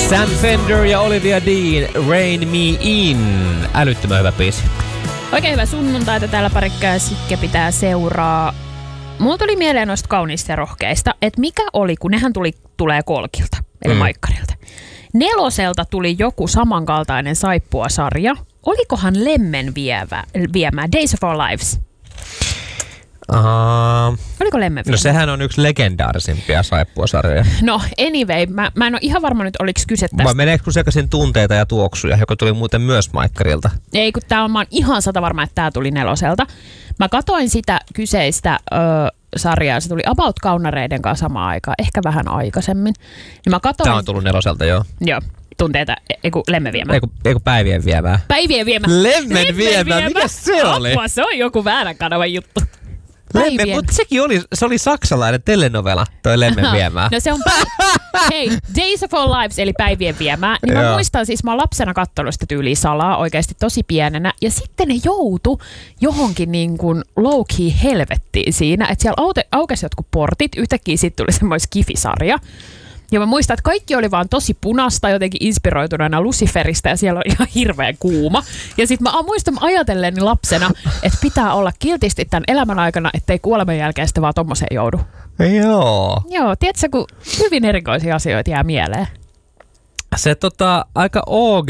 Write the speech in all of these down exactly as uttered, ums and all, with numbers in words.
Sam Fender ja Olivia Dean, Rain Me In. Älyttömän hyvä biisi. Oikein hyvä sunnuntaita täällä Parikka ja Sikke pitää seuraa. Mulla tuli mieleen noista kauniista ja rohkeista, että mikä oli, kun nehän tuli, tulee Kolkilta, eli mm. Maikkarilta. Neloselta tuli joku samankaltainen saippua-sarja. Olikohan Lemmen vievä, viemä Days of Our Lives? Uh, Oliko Lemmen viemä? No sehän on yksi legendaarisimpia saippua-sarjoja. No anyway, mä, mä en ole ihan varma nyt, oliko kyse tästä. Vai meneekö sekaisin Tunteita ja tuoksuja, joka tuli muuten myös Maikkarilta? Ei, kun tää on, mä oon ihan sata varma, että tää tuli neloselta. Mä katoin sitä kyseistä ö, sarjaa, se tuli About Kaunareiden kanssa samaan aikaan, ehkä vähän aikaisemmin. Niin mä katoin... Tää on tullut neloselta, joo. Joo, Tunteita, eiku Lemmen viemä. Eiku, eiku Päivien viemää. Päivien viemä. Lemmen viemä, mikä se oli? Apua, se on joku väärän kanavan juttu. Lemmen, mutta sekin oli, se oli saksalainen telenovela, toi Lemmen viemää. No se on, hei, Days of Our Lives, eli Päivien viemää. Niin mä muistan siis, mä oon lapsena katsonut sitä tyyliä salaa oikeasti tosi pienenä. Ja sitten ne joutu johonkin niin kuin low-key helvettiin siinä, että siellä aute, aukesi jotkut portit, yhtäkkiä sitten tuli semmoinen skifisarja. Ja mä muistan, että kaikki oli vaan tosi punasta, jotenkin inspiroituneena Luciferista ja siellä on ihan hirveän kuuma. Ja sit mä muistan ajatelleeni lapsena, että pitää olla kiltisti tämän elämän aikana, ettei kuoleman jälkeen sitten vaan tommoseen joudu. Joo. Joo, tiedätkö, kun hyvin erikoisia asioita jää mieleen. Se tota, aika O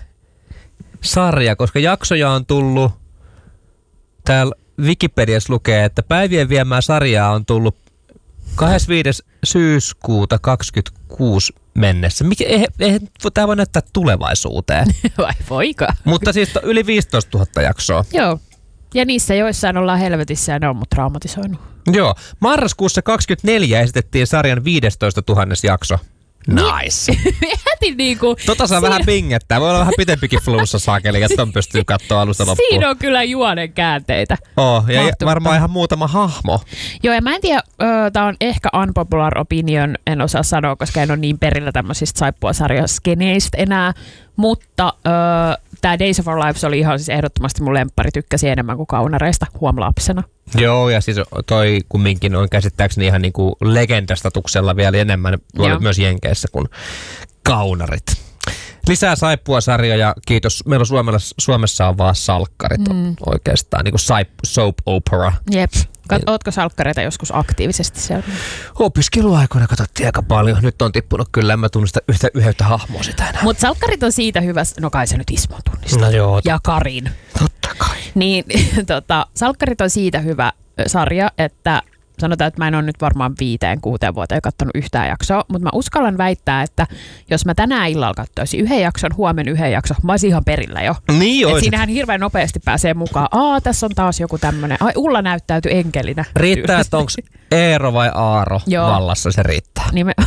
G-sarja, koska jaksoja on tullut, täällä Wikipediassa lukee, että Päivien viemää sarjaa on tullut kahdeskymmenesviides syyskuuta kaksikymmentäkuusi mennessä. Mikä, eihän, eihän tämä voi näyttää tulevaisuuteen. Vai voiko? Mutta siis yli viisitoistatuhatta jaksoa. Joo. Ja niissä joissain ollaan helvetissä ja ne on mut traumatisoinut. Joo. Marraskuussa kaksikymmentäneljä esitettiin sarjan viisitoistatuhannes jakso. Nice. Heti niinku... Tota saa siinä... vähän pingettää. Voi olla vähän pitempikin flussa saakeli, että ton pystyy katsoa alusta loppuun. Siinä on kyllä juonen käänteitä. Oh, ja Mahtumatta. Varmaan ihan muutama hahmo. Joo, ja mä en tiedä, äh, tää on ehkä unpopular opinion, en osaa sanoa, koska en ole niin perillä tämmöisistä saippua-sarjaskeneistä enää. Mutta äh, tää Days of Our Lives oli ihan siis ehdottomasti mun lemppari, tykkäsi enemmän kuin Kaunareista huomlapsena. Joo, ja siis toi kumminkin on käsittääkseni ihan niinku legendastatuksella vielä enemmän myös Jenkeissä kuin Kaunarit. Lisää saippua-sarjoja, kiitos. Meillä Suomessa, Suomessa on vaan salkkarit mm. oikeastaan, niin kuin soap opera. Jep. Kat- ootko salkkareita joskus aktiivisesti siellä? Opiskeluaikoina katsottiin aika paljon. Nyt on tippunut kyllä, en mä tunnista yhtä, yhtä hahmoa sitä enää. Mutta salkkarit on siitä hyvä, no kai se nyt Ismo tunnistaa. No joo. Ja Karin. Totta kai. Niin, tota, salkkarit on siitä hyvä sarja, että sanotaan, että mä en ole nyt varmaan viiteen, kuuteen vuoteen katsonut yhtään jaksoa, mutta mä uskallan väittää, että jos mä tänään illalla katsoisin yhden jakson, huomenna yhden jakson, mä olisin ihan perillä jo. Niin et siinähän hirveän nopeasti pääsee mukaan. Aa, tässä on taas joku tämmönen. Ai, Ulla näyttäytyi enkelinä. Riittää, että onko Eero vai Aaro Joo. vallassa, se riittää. Niin me...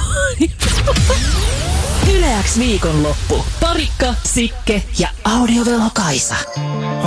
Yle X viikonloppu. Parikka, Sikke ja Audiovelho Kaisa.